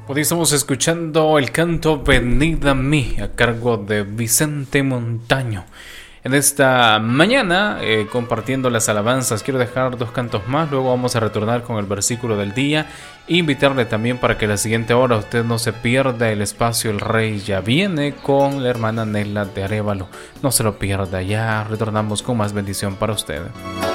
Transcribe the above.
Pues estamos escuchando el canto Venid a mí a cargo de Vicente Montaño. En esta mañana, compartiendo las alabanzas, quiero dejar dos cantos más, luego vamos a retornar con el versículo del día e invitarle también para que la siguiente hora usted no se pierda el espacio El Rey ya viene con la hermana Nela de Arévalo. No se lo pierda, ya retornamos con más bendición para usted.